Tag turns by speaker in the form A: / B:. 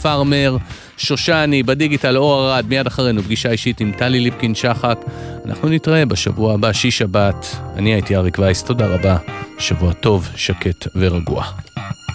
A: פארמר, שושני, בדיגיטל אור ארד, מיד אחרינו פגישה אישית עם טלי ליפקין שחק. אנחנו נתראה בשבוע הבא, שיש שבת. אני הייתי אריק וייס, תודה רבה, שבוע טוב, שקט ורגוע.